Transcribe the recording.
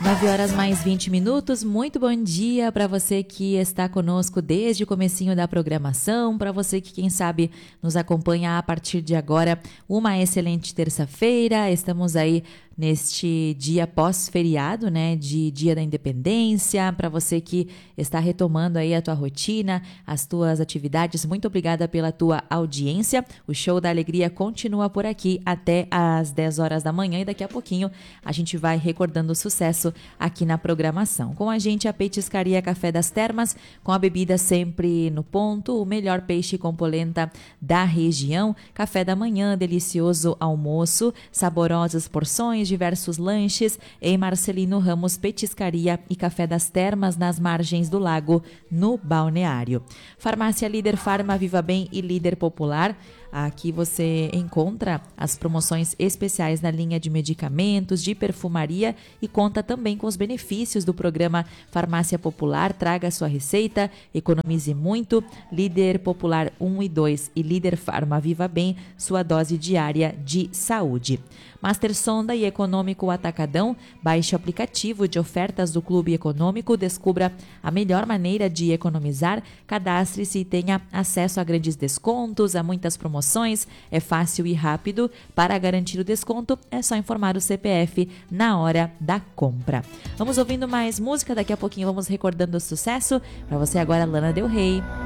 9 horas mais 20 minutos, muito bom dia para você que está conosco desde o comecinho da programação, para você que, quem sabe, nos acompanha a partir de agora. Uma excelente terça-feira, estamos aí neste dia pós-feriado, né, de Dia da Independência. Para você que está retomando aí a tua rotina, as tuas atividades, muito obrigada pela tua audiência. O Show da Alegria continua por aqui até às 10 horas da manhã e daqui a pouquinho a gente vai recordando o sucesso aqui na programação. Com a gente a Petiscaria Café das Termas, com a bebida sempre no ponto, o melhor peixe com polenta da região, café da manhã, delicioso almoço, saborosas porções, diversos lanches em Marcelino Ramos Petiscaria e Café das Termas nas margens do lago, no Balneário. Farmácia Líder Farma, Viva Bem e Líder Popular. Aqui você encontra as promoções especiais na linha de medicamentos, de perfumaria e conta também com os benefícios do programa Farmácia Popular. Traga sua receita, economize muito. Líder Popular 1 e 2 e Líder Farma Viva Bem, sua dose diária de saúde. Master Sonda e Econômico Atacadão, baixe o aplicativo de ofertas do Clube Econômico, descubra a melhor maneira de economizar, cadastre-se e tenha acesso a grandes descontos, a muitas promoções, é fácil e rápido. Para garantir o desconto, é só informar o CPF na hora da compra. Vamos ouvindo mais música, daqui a pouquinho vamos recordando o sucesso. Para você agora, Lana Del Rey.